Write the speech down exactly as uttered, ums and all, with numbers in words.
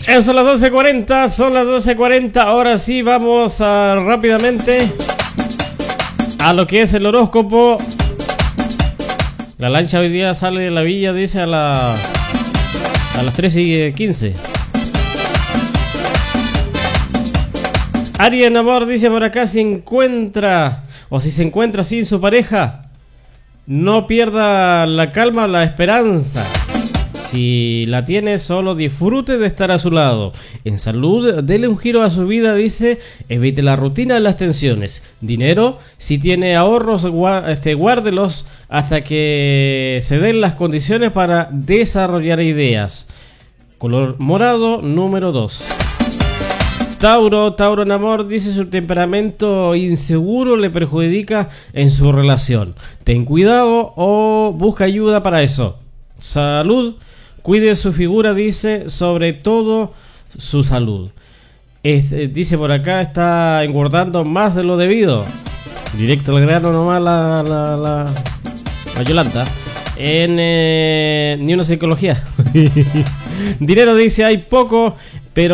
Eh, son las doce cuarenta, son las doce cuarenta. Ahora sí, vamos a, rápidamente a lo que es el horóscopo. La lancha hoy día sale de la villa, dice, a, la, a las tres y quince. Aries en amor, dice por acá, si encuentra o si se encuentra sin su pareja, no pierda la calma, la esperanza. Si la tiene, solo disfrute de estar a su lado. En salud, dele un giro a su vida, dice, evite la rutina y las tensiones. Dinero, si tiene ahorros, este, guárdelos hasta que se den las condiciones para desarrollar ideas. Color morado, número dos. Tauro, Tauro en amor, dice, su temperamento inseguro le perjudica en su relación. Ten cuidado o busca ayuda para eso. Salud, cuide su figura, dice, sobre todo su salud. Este, dice por acá, está engordando más de lo debido. Directo al grano nomás la, la, la, la Yolanda. En eh, ni una psicología. Dinero, dice, hay poco